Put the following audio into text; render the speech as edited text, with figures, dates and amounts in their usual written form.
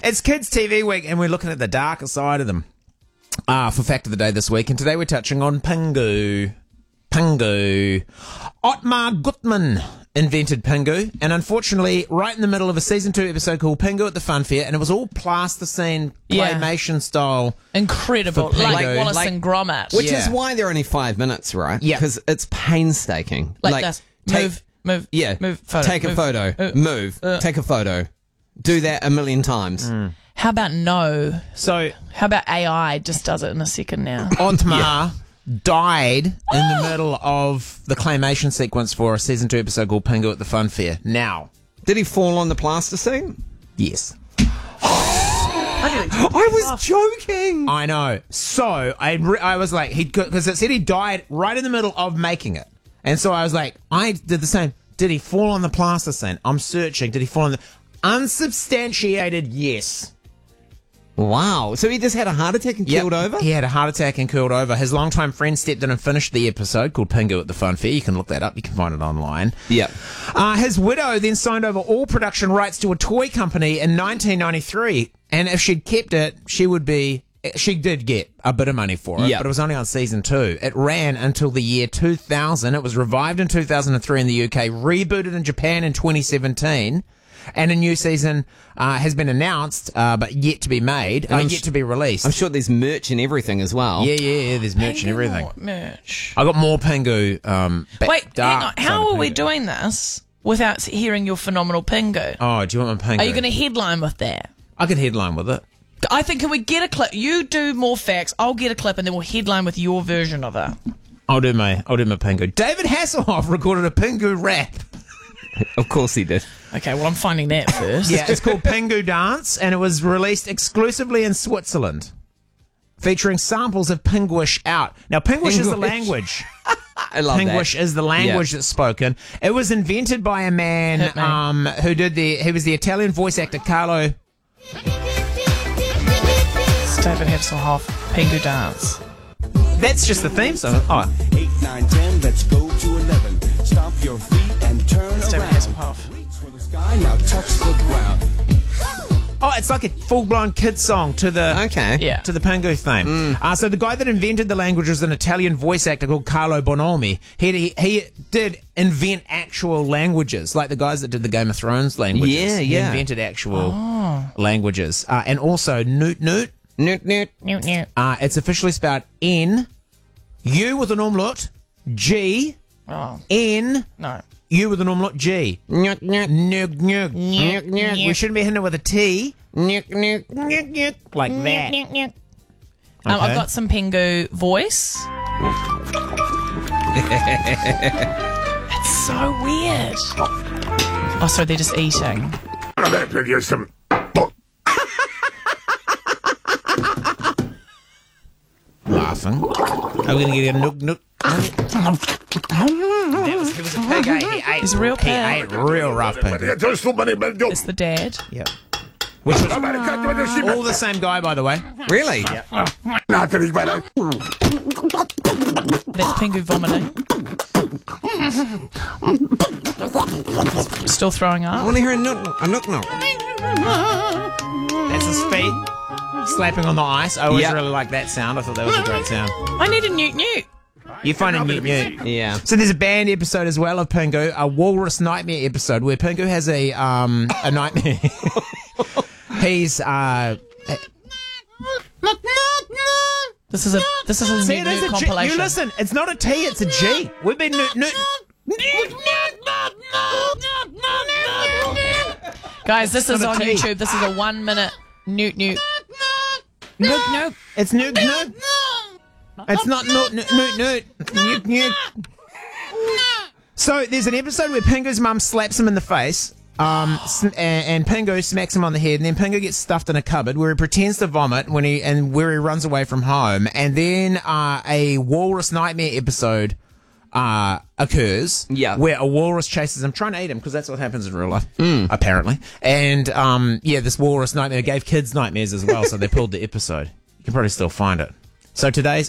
It's Kids TV Week, and we're looking at the darker side of them. For Fact of the Day this week, and today we're touching on Pingu. Pingu. Ottmar Gutmann invented Pingu, and unfortunately, right in the middle of a season 2 episode called Pingu at the Fun Fair, and it was all plasticine, claymation style. Incredible, like Wallace and Gromit. Which is why they're only 5 minutes, right? Yeah. Because it's painstaking. Like this. Move. Yeah. Move. Photo. Take a photo. Move. Take a photo. Do that a million times. How about no? So, How about AI just does it in a second now? Ottmar died in the middle of the claymation sequence for a season 2 episode called Pingu at the Fun Fair. Now, Did he fall on the plasticine? yes. I was joking. I know. So I was like, because it said he died right in the middle of making it, and so I was like, I did the same. Did he fall on the plasticine? I'm searching. Did he fall on the unsubstantiated? Yes. Wow. So he just had a heart attack and killed over? He had a heart attack and killed over. His longtime friend stepped in and finished the episode called Pingu at the Fun Fair. You can look that up. You can find it online. Yep. His widow then signed over all production rights to a toy company in 1993. And if she'd kept it, she did get a bit of money for it, but it was only on season 2. It ran until the year 2000. It was revived in 2003 in the UK, rebooted in Japan in 2017. And a new season has been announced, but yet to be made, yet to be released. I'm sure there's merch and everything as well. Yeah, there's merch and everything. Merch. I got more Pingu. Wait, hang on. How are we doing this without hearing your phenomenal Pingu? Oh, do you want my Pingu? Are you going to headline with that? I could headline with it. I think, can we get a clip? You do more facts, I'll get a clip, and then we'll headline with your version of it. I'll do my Pingu. David Hasselhoff recorded a Pingu rap. Of course he did. Okay, well, I'm finding that first. Yeah, it's called Pingu Dance, and it was released exclusively in Switzerland, featuring samples of Pinguish out. Now, Pinguish is the language. I love Pinguish is the language that's spoken. It was invented by a man he was the Italian voice actor Carlo. David Hasselhoff, Pingu Dance. That's just the theme song. Oh. 8, 9, 10, let's go to 11. Stomp your feet and turn David around. Hasselhoff. Reach for the sky, now touch the ground. Oh, it's like a full-blown kid song to the to the Pingu theme. So the guy that invented the language was an Italian voice actor called Carlo Bonomi. He did invent actual languages, like the guys that did the Game of Thrones languages. He invented actual languages. And also Newt Newt. Newt Newt. Newt Newt. It's officially spelled N, U with an umlaut, G, N, No. U with an umlaut, G. Newt Newt. Nug, nug. Newt Newt. We shouldn't be hitting it with a T. Newt Newt. Like that. I've got some Pingu voice. It's so weird. Oh, sorry, they're just eating. I'm gonna give you some. Laughing. Are we going to get a nook nook? He was a pig. He's a real He pig. ate real rough pig. It's the dad. Yep. Which was all the same guy, by the way. Really? That's Pingu vomiting. Still throwing I up. want to hear a nook nook. That's his feet slapping on the ice. I always really liked that sound. I thought that was a great sound. I need a Newt Newt. You find a Newt Newt. Yeah. So there's a band episode as well of Pingu, a Walrus Nightmare episode where Pingu has a nightmare. He's This is a See, Newt it is Newt a G. compilation. You listen, it's not a T, it's a G. We've been Newt. Guys, this is not a on T. YouTube. This is a 1 minute Newt Newt. Newt Newt. It's Newt. It's not Newt. Newt. So there's an episode where Pingu's mum slaps him in the face, and Pingu smacks him on the head, and then Pingu gets stuffed in a cupboard where he pretends to vomit where he runs away from home, and then a Walrus Nightmare episode occurs where a walrus chases him, trying to eat him, because that's what happens in real life, apparently. And this Walrus Nightmare gave kids nightmares as well, so they pulled the episode. You can probably still find it. So today's